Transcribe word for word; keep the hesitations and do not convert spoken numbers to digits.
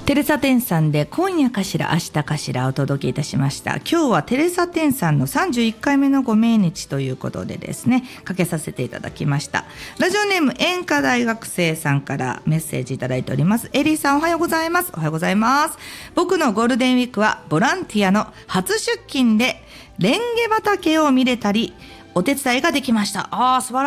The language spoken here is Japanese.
テレサテンさんで今夜かしら明日かしらお届けいたしました。今日はテレサテンさんのさんじゅういっかいめのご命日ということでですね、かけさせていただきました。ラジオネーム演歌大学生さんからメッセージいただいております。エリーさん、おはようございます。おはようございます。僕のゴールデンウィークはボランティアの初出勤でレンゲ畑を見れたりお手伝いができました。あー、素晴らしい。